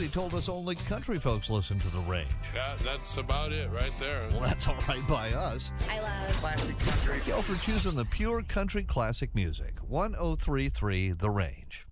Somebody told us only country folks listen to The Range. Yeah, that's about it right there. Well, that's all right by us. I love classic country. Go for choosing the pure country classic music. 103.3 The Range.